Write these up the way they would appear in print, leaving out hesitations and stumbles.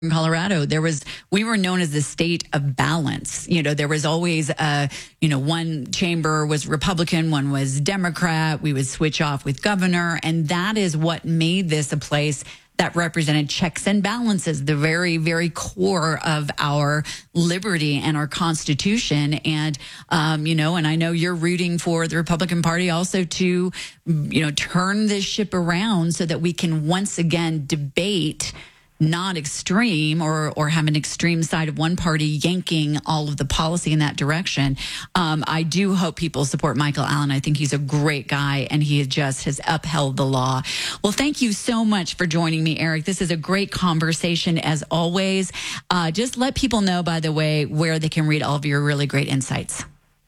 in Colorado, we were known as the state of balance. There was always one chamber was Republican, one was Democrat. We would switch off with governor. And that is what made this a place that represented checks and balances, the very, very core of our liberty and our Constitution. And, and I know you're rooting for the Republican Party also to, turn this ship around so that we can once again debate not extreme or have an extreme side of one party yanking all of the policy in that direction. I do hope people support Michael Allen. I think he's a great guy, and he just has upheld the law. Well, thank you so much for joining me, Eric. This is a great conversation as always. Just let people know, by the way, where they can read all of your really great insights.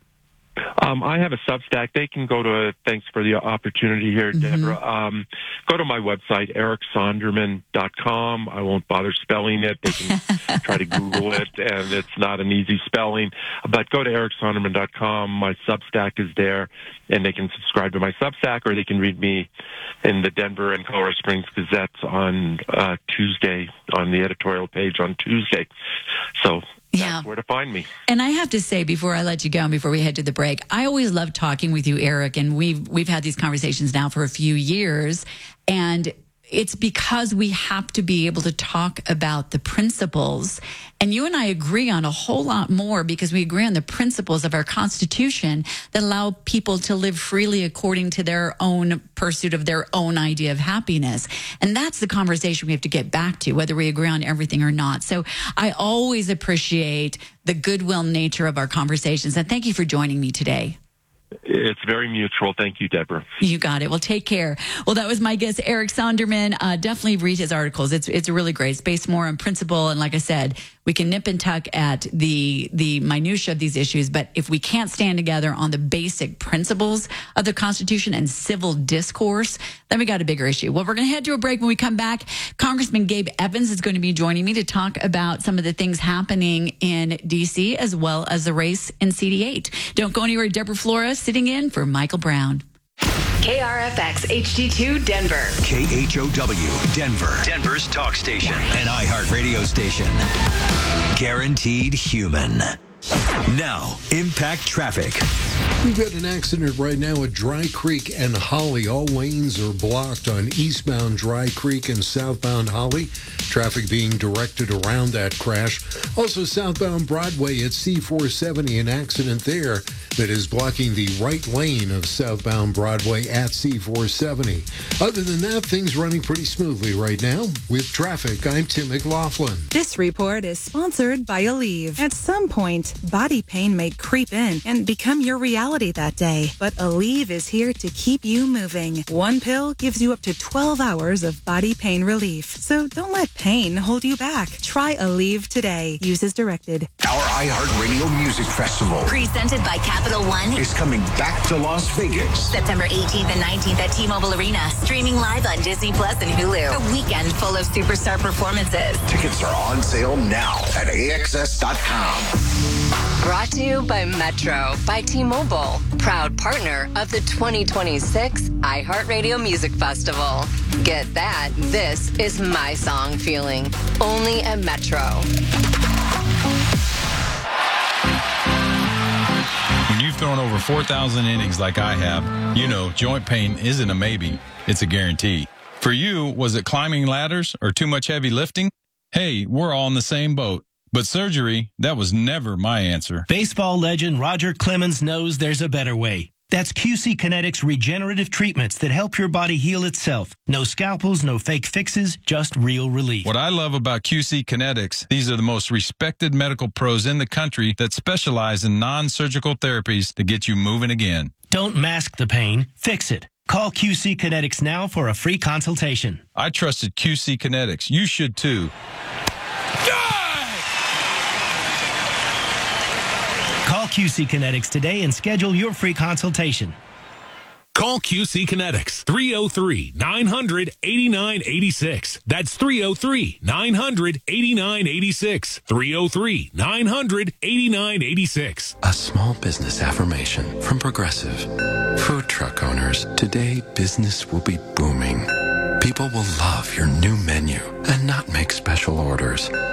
I have a Substack. They can go to, thanks for the opportunity here, Deborah. Go to my website, ericsonderman.com. I won't bother spelling it. They can try to Google it, and it's not an easy spelling. But go to ericsonderman.com. My Substack is there, and they can subscribe to my Substack, or they can read me in the Denver and Colorado Springs Gazettes on Tuesday, on the editorial page on Tuesday. So that's where to find me. And I have to say, before I let you go and before we head to the break, I always love talking with you, Eric, and we've had these conversations now for a few years, and it's because we have to be able to talk about the principles. And you and I agree on a whole lot more because we agree on the principles of our Constitution that allow people to live freely according to their own pursuit of their own idea of happiness. And that's the conversation we have to get back to, whether we agree on everything or not. So I always appreciate the goodwill nature of our conversations. And thank you for joining me today. It's very mutual. Thank you, Deborah. You got it. Well, take care. Well, that was my guest, Eric Sonderman. Definitely read his articles. It's really great. It's based more on principle. And like I said, we can nip and tuck at the minutia of these issues. But if we can't stand together on the basic principles of the Constitution and civil discourse, then we got a bigger issue. Well, we're going to head to a break. When we come back, Congressman Gabe Evans is going to be joining me to talk about some of the things happening in D.C. as well as the race in CD8. Don't go anywhere. Deborah Flores sitting in for Michael Brown. KRFX HD2 Denver. KHOW Denver. Denver's talk station. An iHeartRadio station. Guaranteed human. Now, impact traffic. We've got an accident right now at Dry Creek and Holly. All lanes are blocked on eastbound Dry Creek and southbound Holly. Traffic being directed around that crash. Also, southbound Broadway at C470, an accident there that is blocking the right lane of southbound Broadway at C470. Other than that, things running pretty smoothly right now. With traffic, I'm Tim McLaughlin. This report is sponsored by Aleve. At some point, body pain may creep in and become your reality that day. But Aleve is here to keep you moving. One pill gives you up to 12 hours of body pain relief. So don't let pain hold you back. Try Aleve today. Use as directed. Our iHeartRadio Music Festival, Presented by Capital One, is coming back to Las Vegas. September 18th and 19th at T-Mobile Arena. Streaming live on Disney Plus and Hulu. A weekend full of superstar performances. Tickets are on sale now at AXS.com. Brought to you by Metro by T-Mobile. Proud partner of the 2026 iHeartRadio Music Festival. Get that. This is my song feeling. Only at Metro. When you've thrown over 4,000 innings like I have, you know joint pain isn't a maybe, it's a guarantee. For you, was it climbing ladders or too much heavy lifting? Hey, we're all in the same boat. But surgery, that was never my answer. Baseball legend Roger Clemens knows there's a better way. That's QC Kinetics regenerative treatments that help your body heal itself. No scalpels, no fake fixes, just real relief. What I love about QC Kinetics, these are the most respected medical pros in the country that specialize in non-surgical therapies to get you moving again. Don't mask the pain, fix it. Call QC Kinetics now for a free consultation. I trusted QC Kinetics. You should too. Call QC Kinetics today and schedule your free consultation. Call QC Kinetics, 303-900-8986. That's 303-900-8986. 303-900-8986. A small business affirmation from Progressive. Food truck owners, today business will be booming. People will love your new menu and not make special orders.